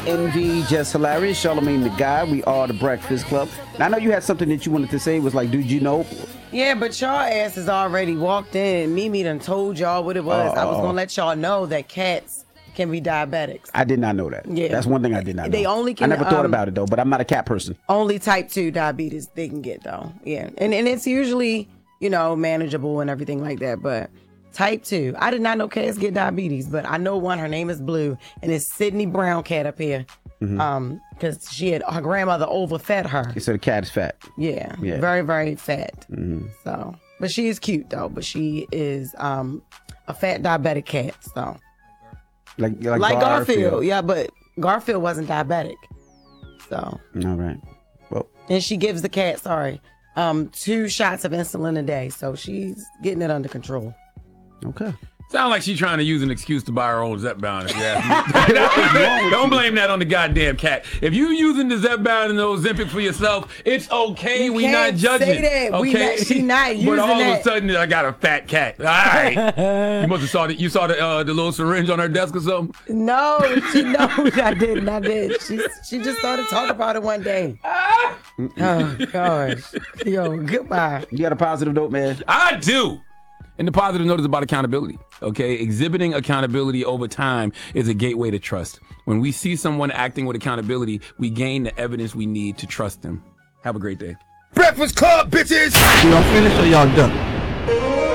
Envy, Just Hilarious, Charlamagne the Guy. We are the Breakfast Club. Now, I know you had something that you wanted to say. It was like, dude, you know? Yeah, but y'all asses already walked in. Mimi done told y'all what it was. I was going to let y'all know that cats can be diabetics. I did not know that. Yeah. That's one thing I did not know. They only can, I never thought about it, though, but I'm not a cat person. Only type 2 diabetes they can get, though. Yeah. And it's usually, manageable and everything like that, but type 2. I did not know cats get diabetes, but I know one. Her name is Blue, and it's Sydney Brown cat up here. Because her grandmother overfed her. So the cat is fat. Yeah. Very, very fat. So, but she is cute though. But she is a fat diabetic cat. So, like Garfield. Yeah, but Garfield wasn't diabetic. So. All right. Well. And she gives the cat 2 shots of insulin a day. So she's getting it under control. Okay. Sound like she's trying to use an excuse to buy her own Zepbound. If you ask me. Don't blame that on the goddamn cat. If you using the Zepbound and the Ozempic for yourself, it's okay. We not judging. Say that. Okay, she not using but all that. of a sudden, I got a fat cat. All right, you must have saw that. You saw the little syringe on her desk or something. No, I didn't. I did. She just started talking about it one day. Oh gosh, yo, goodbye. You got a positive note, man? I do. And the positive note is about accountability, okay? Exhibiting accountability over time is a gateway to trust. When we see someone acting with accountability, we gain the evidence we need to trust them. Have a great day. Breakfast Club, bitches! Y'all finished or y'all done?